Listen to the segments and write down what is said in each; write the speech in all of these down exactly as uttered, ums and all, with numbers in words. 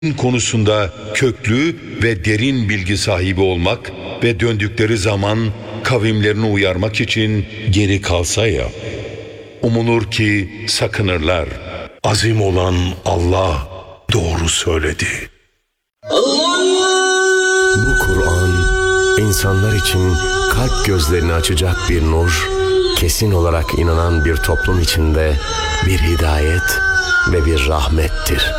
konusunda köklü ve derin bilgi sahibi olmak ve döndükleri zaman kavimlerini uyarmak için geri kalsa ya, umulur ki sakınırlar. Azim olan Allah doğru söyledi. Bu Kur'an insanlar için kalp gözlerini açacak bir nur, kesin olarak inanan bir toplum içinde bir hidayet ve bir rahmettir.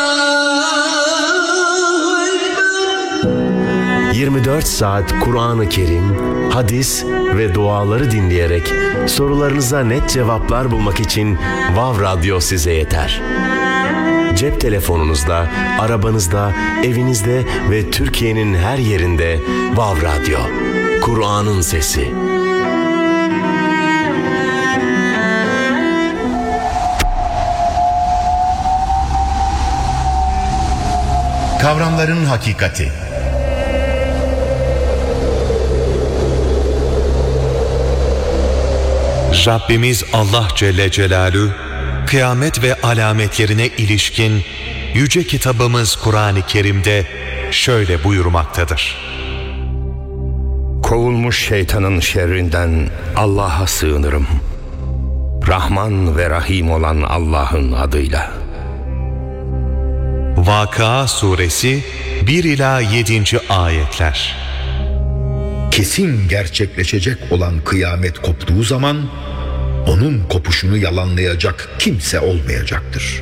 yirmi dört saat Kur'an-ı Kerim, hadis ve duaları dinleyerek sorularınıza net cevaplar bulmak için Vav Radyo size yeter. Cep telefonunuzda, arabanızda, evinizde ve Türkiye'nin her yerinde Vav Radyo. Kur'an'ın sesi. Kavramların hakikati. Rabbimiz Allah Celle Celaluhu, kıyamet ve alametlerine ilişkin yüce kitabımız Kur'an-ı Kerim'de şöyle buyurmaktadır. Kovulmuş şeytanın şerrinden Allah'a sığınırım. Rahman ve Rahim olan Allah'ın adıyla. Vakıa Suresi bir ila yedinci ayetler. Kesin gerçekleşecek olan kıyamet koptuğu zaman onun kopuşunu yalanlayacak kimse olmayacaktır.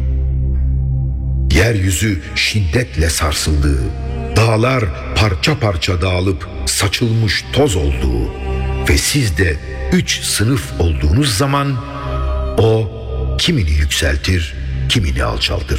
Yeryüzü şiddetle sarsıldığı, dağlar parça parça dağılıp saçılmış toz olduğu ve siz de üç sınıf olduğunuz zaman o kimini yükseltir, kimini alçaltır.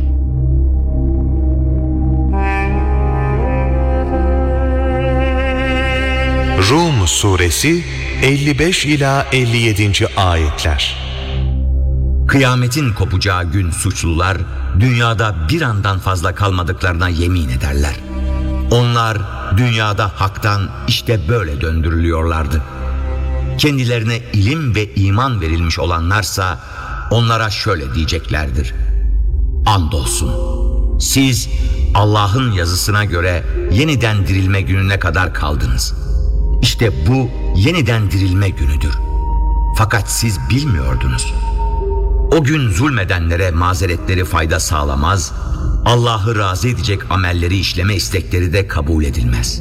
Rum Suresi elli beş ila elli yedinci ayetler. Kıyametin kopacağı gün suçlular dünyada bir andan fazla kalmadıklarına yemin ederler. Onlar dünyada haktan işte böyle döndürülüyorlardı. Kendilerine ilim ve iman verilmiş olanlarsa onlara şöyle diyeceklerdir: andolsun siz Allah'ın yazısına göre yeniden dirilme gününe kadar kaldınız. İşte bu yeniden dirilme günüdür. Fakat siz bilmiyordunuz. O gün zulmedenlere mazeretleri fayda sağlamaz, Allah'ı razı edecek amelleri işleme istekleri de kabul edilmez.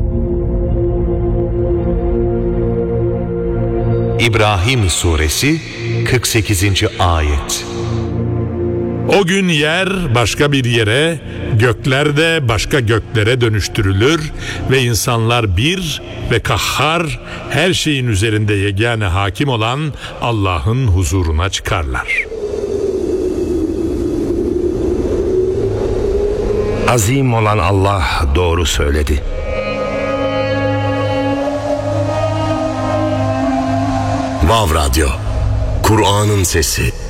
İbrahim Suresi kırk sekizinci ayet. O gün yer başka bir yere, gökler de başka göklere dönüştürülür ve insanlar bir ve kahhar, her şeyin üzerinde yegane hakim olan Allah'ın huzuruna çıkarlar. Azim olan Allah doğru söyledi. Vav Radyo, Kur'an'ın sesi.